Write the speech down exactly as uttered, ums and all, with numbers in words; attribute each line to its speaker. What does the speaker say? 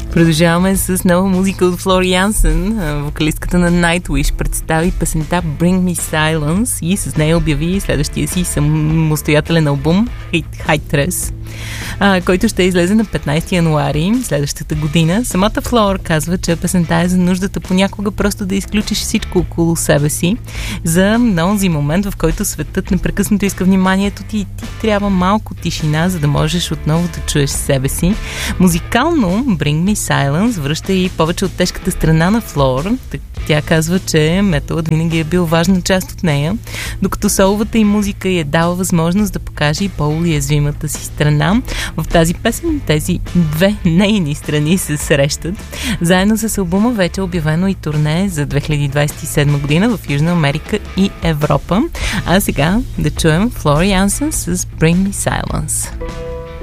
Speaker 1: Продължаваме с нова музика от Флор Янсен. Вокалистката на Nightwish представи песента Bring Me Silence и с нея обяви следващия си самостоятелен албум Heightress, който ще излезе на петнайсети януари следващата година. Самата Флор казва, че песента е за нуждата понякога просто да изключиш всичко около себе си, за онзи момент, в който светът непрекъснато иска вниманието ти и ти трябва малко тишина, за да можеш отново да чуеш себе си. Музикално Bring Me Silence връща и повече от тежката страна на Флор. Тя казва, че металът винаги е бил важна част от нея, докато соловата и музика й е дала възможност да покаже и по-уязвимата си страна. В тази песен тези две нейни страни се срещат. Заедно с албума вече е обявено и турне за две хиляди двайсет и седма година в Южна Америка и Европа. А сега да чуем Флор Янсен с Bring Me Silence.